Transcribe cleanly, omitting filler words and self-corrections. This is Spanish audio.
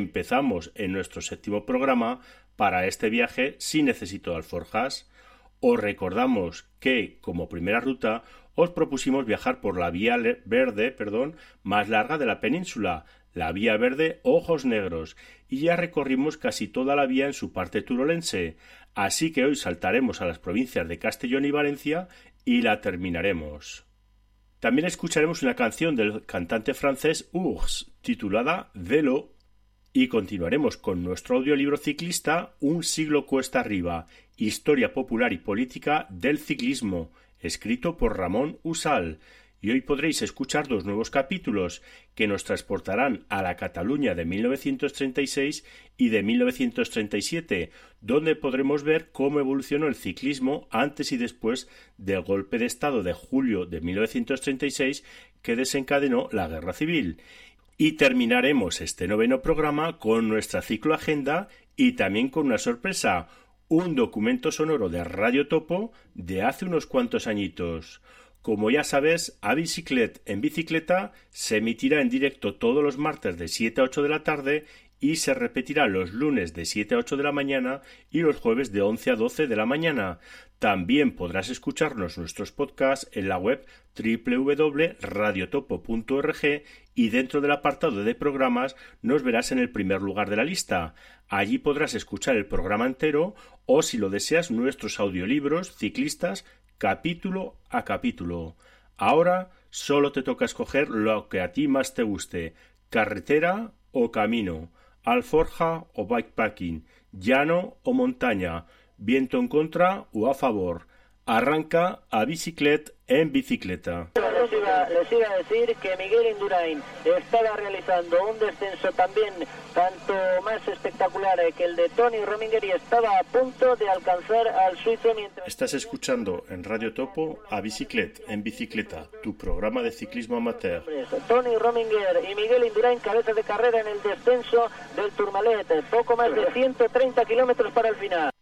empezamos en nuestro 7º programa para este viaje sin necesito de alforjas. Os recordamos que, como primera ruta, os propusimos viajar por la vía verde, más larga de la península, la vía verde Ojos Negros, y ya recorrimos casi toda la vía en su parte turolense, así que hoy saltaremos a las provincias de Castellón y Valencia y la terminaremos. También escucharemos una canción del cantante francés Urs, titulada Vélo, y continuaremos con nuestro audiolibro ciclista Un siglo cuesta arriba, historia popular y política del ciclismo, escrito por Ramón Usal, y hoy podréis escuchar 2 nuevos capítulos que nos transportarán a la Cataluña de 1936 y de 1937, donde podremos ver cómo evolucionó el ciclismo antes y después del golpe de Estado de julio de 1936 que desencadenó la Guerra Civil. Y terminaremos este 9º programa con nuestra cicloagenda y también con una sorpresa, un documento sonoro de Radio Topo de hace unos cuantos añitos. Como ya sabes, A Biciclet en bicicleta se emitirá en directo todos los martes de 7 a 8 de la tarde y se repetirá los lunes de 7 a 8 de la mañana y los jueves de 11 a 12 de la mañana. También podrás escucharnos nuestros podcasts en la web www.radiotopo.org y dentro del apartado de programas nos verás en el primer lugar de la lista. Allí podrás escuchar el programa entero o, si lo deseas, nuestros audiolibros ciclistas capítulo a capítulo. Ahora solo te toca escoger lo que a ti más te guste: carretera o camino, alforja o bikepacking, llano o montaña, viento en contra o a favor. Arranca A Biciclet en bicicleta. Les iba a decir que Miguel Indurain estaba realizando un descenso también tanto más espectacular que el de Tony Rominger y estaba a punto de alcanzar al suizo mientras... Estás escuchando en Radio Topo A Biciclet en bicicleta, tu programa de ciclismo amateur. Tony Rominger y Miguel Indurain cabeza de carrera en el descenso del Tourmalet, poco más de 130 kilómetros para el final.